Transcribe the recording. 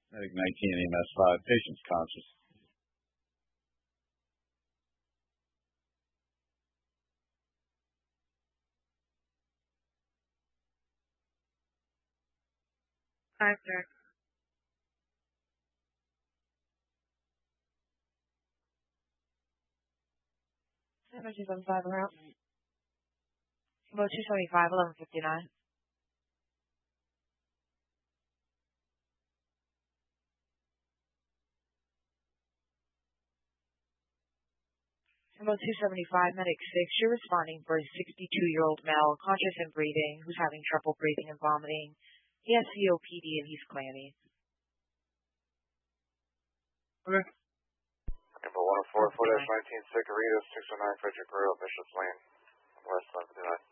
Medic 19 EMS 5. Patient's conscious. Five, sir. Emergency 75 around. About 275, 1159. About 275, medic 6. You're responding for a 62-year-old male, conscious and breathing, who's having trouble breathing and vomiting. He has COPD and he's clammy. Okay. Number 104, 4-19, Sicaritas, 609 Frederick Road, Bishop's Lane, West 1159.